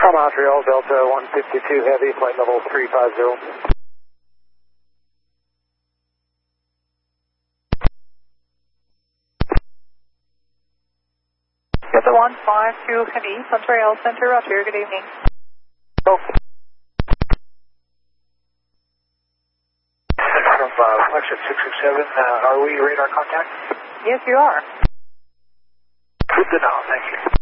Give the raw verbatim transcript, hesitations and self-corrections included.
Montreal, Delta one fifty-two Heavy, flight level three five zero. Delta one five two Heavy, Montreal Center, Roger, good evening. Oh. From uh, Flexjet six six seven, uh, are we radar contact? Yes, you are. Good to know, thank you.